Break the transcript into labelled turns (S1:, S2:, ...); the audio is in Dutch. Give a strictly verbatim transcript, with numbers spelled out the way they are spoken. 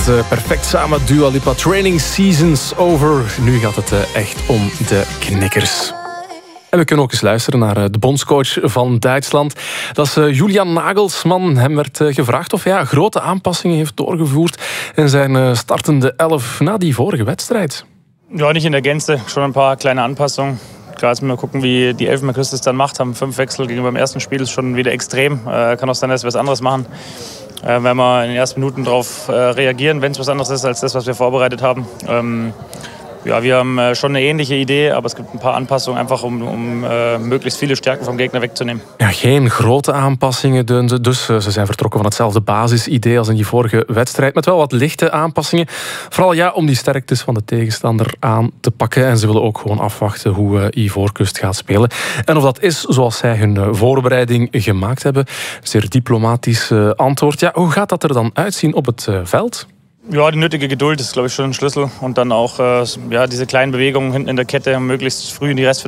S1: het uh, perfect samen Dua Lipa. Training seasons over. Nu gaat het uh, echt om de knikkers. En we kunnen ook eens luisteren naar uh, de bondscoach van Duitsland. Dat is uh, Julian Nagelsman. Hem werd uh, gevraagd of hij ja, grote aanpassingen heeft doorgevoerd in zijn uh, startende elf na die vorige wedstrijd.
S2: Ja, nicht in der Gänze. Schon ein paar kleine Anpassungen. Klar, jetzt mal gucken, wie die Elfenbeinküste es dann macht. Haben fünf Wechsel gegenüber dem ersten Spiel, ist schon wieder extrem. Äh, kann auch sein, dass wir was anderes machen. Äh, wenn wir in den ersten Minuten darauf äh, reagieren, wenn es was anderes ist als das, was wir vorbereitet haben. Ähm, ja, wir haben äh, schon eine ähnliche Idee, aber es gibt ein paar Anpassungen, einfach um, um äh, möglichst viele Stärken vom Gegner wegzunehmen.
S1: Ja, geen grote aanpassingen, dus ze zijn vertrokken van hetzelfde basisidee als in die vorige wedstrijd, met wel wat lichte aanpassingen. Vooral ja, om die sterktes van de tegenstander aan te pakken. En ze willen ook gewoon afwachten hoe uh, Ivoorkust gaat spelen. En of dat is zoals zij hun uh, voorbereiding gemaakt hebben. Zeer diplomatisch uh, antwoord. Ja, hoe gaat dat er dan uitzien op het uh, veld?
S2: Ja, die nötige Geduld ist, glaube ich, schon ein Schlüssel. Und dann auch äh, ja, diese kleinen Bewegungen hinten in der Kette, möglichst früh in die Rest